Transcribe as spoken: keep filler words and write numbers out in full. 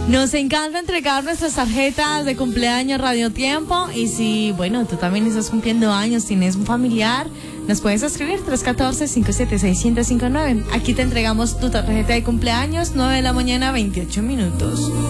Nos encanta entregar nuestras tarjetas de cumpleaños Radio Tiempo. Y si, bueno, tú también estás cumpliendo años, tienes un familiar, nos puedes escribir tres uno cuatro, cinco siete seis, cero cinco nueve. Aquí te entregamos tu tarjeta de cumpleaños, nueve de la mañana, veintiocho minutos.